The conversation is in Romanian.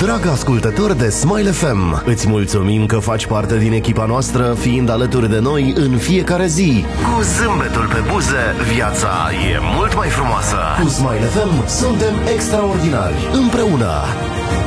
Drag ascultător de Smile FM, îți mulțumim că faci parte din echipa noastră, fiind alături de noi în fiecare zi. Cu zâmbetul pe buze, viața e mult mai frumoasă. Cu Smile FM suntem extraordinari. Împreună.